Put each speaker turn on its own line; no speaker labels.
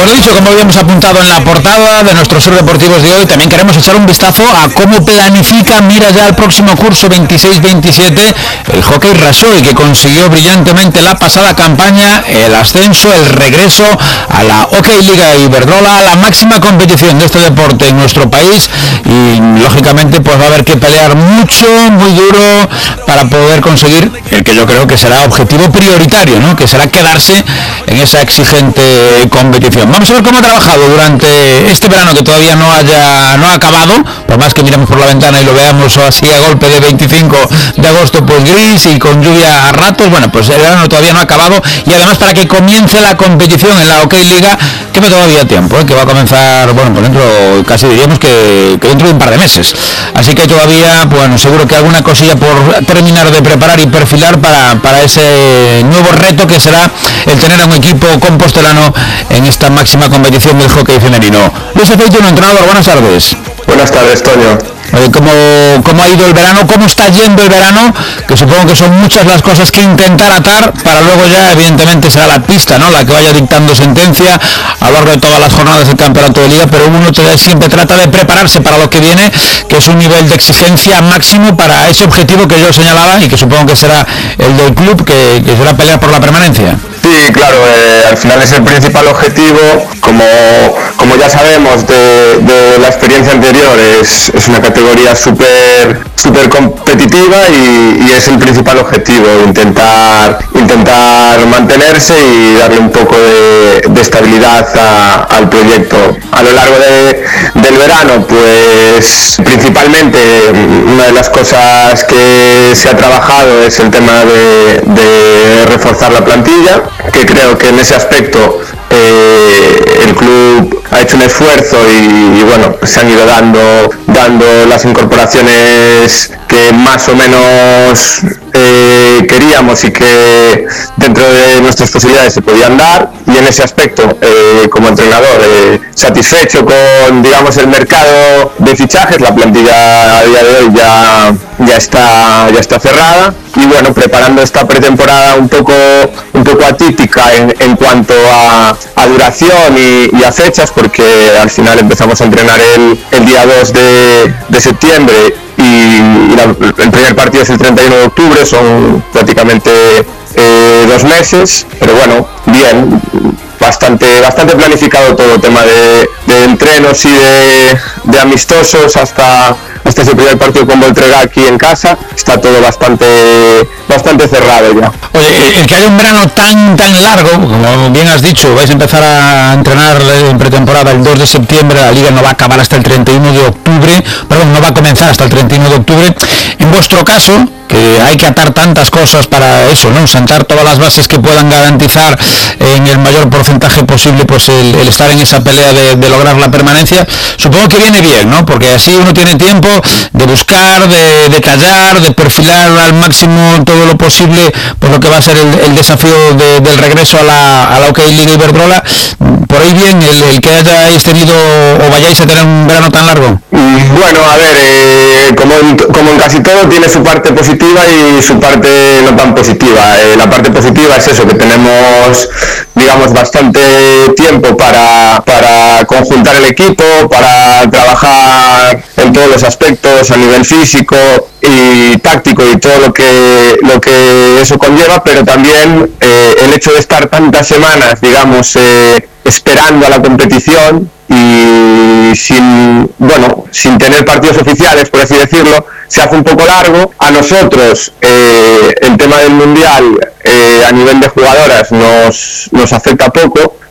Pues lo dicho, como habíamos apuntado en la portada de nuestros Ser Deportivos de hoy, también queremos echar un vistazo a cómo planifica, mira ya el próximo curso 26-27, el Hockey Rasoy, que consiguió brillantemente la pasada campaña el ascenso, el regreso a la Hockey Liga Iberdrola, la máxima competición de este deporte en nuestro país, y lógicamente pues va a haber que pelear mucho, muy duro, para poder conseguir el que yo creo que será objetivo prioritario, ¿no? Que será quedarse en esa exigente competición. Vamos a ver cómo ha trabajado durante este verano, que todavía no ha acabado, por más que miremos por la ventana y lo veamos así a golpe de 25 de agosto, pues gris y con lluvia a ratos. Bueno, pues el verano todavía no ha acabado, y además para que comience la competición en la Hockey Liga, queda todavía tiempo, que va a comenzar, bueno, por dentro, casi diríamos que dentro de un par de meses. Así que todavía, bueno, seguro que alguna cosilla por terminar de preparar y perfilar para ese nuevo reto que será el tener a un equipo compostelano en esta máxima competición del hockey femenino. Luis Efeito, entrenador, buenas tardes.
Buenas tardes, Toño.
¿Cómo ha ido el verano? ¿Cómo está yendo el verano? Que supongo que son muchas las cosas que intentar atar para luego ya, evidentemente, será la pista, ¿no?, la que vaya dictando sentencia a lo largo de todas las jornadas del campeonato de liga, pero uno siempre trata de prepararse para lo que viene, que es un nivel de exigencia máximo para ese objetivo que yo señalaba y que supongo que será el del club, que será pelear por la permanencia.
Sí, claro, al final es el principal objetivo, como ya sabemos de la experiencia anterior, es una categoría súper competitiva y es el principal objetivo, intentar mantenerse y darle un poco de estabilidad al proyecto. A lo largo del verano, pues principalmente una de las cosas que se ha trabajado es el tema de reforzar la plantilla, que creo que en ese aspecto el club ha hecho un esfuerzo y bueno, se han ido dando las incorporaciones que más o menos queríamos y que dentro de nuestras posibilidades se podían dar, y en ese aspecto como entrenador satisfecho con, digamos, el mercado de fichajes. La plantilla a día de hoy ya está cerrada, y bueno, preparando esta pretemporada un poco atípica en cuanto a duración y a fechas, porque al final empezamos a entrenar el día 2 de septiembre y el primer partido es el 31 de octubre, son prácticamente 2 meses, pero bueno, bien, bastante planificado todo, tema de entrenos y de amistosos hasta ese primer partido con Voltrega aquí en casa. Está todo bastante cerrado ya.
Oye, el que haya un verano tan largo, como bien has dicho, vais a empezar a entrenar en pretemporada el 2 de septiembre, la liga no va a acabar hasta el 31 de octubre, no va a comenzar hasta el 31 de octubre. En vuestro caso, que hay que atar tantas cosas para eso, ¿no?, sentar todas las bases que puedan garantizar en el mayor porcentaje posible pues el estar en esa pelea de lograr la permanencia, supongo que viene bien, ¿no?, porque así uno tiene tiempo de buscar, de detallar, de perfilar al máximo todo lo posible por lo que va a ser el desafío del regreso a la Hockey Liga Iberdrola. Por ahí bien el que hayáis tenido o vayáis a tener un verano tan largo.
Bueno, a ver, como en casi todo, tiene su parte positiva y su parte no tan positiva. La parte positiva es eso, que tenemos, digamos, bastante tiempo para conjuntar el equipo, para trabajar en todos los aspectos a nivel físico y táctico y todo lo que eso conlleva, pero también el hecho de estar tantas semanas, digamos, esperando a la competición y sin tener partidos oficiales, por así decirlo, se hace un poco largo. A nosotros el tema del mundial a nivel de jugadoras nos afecta poco,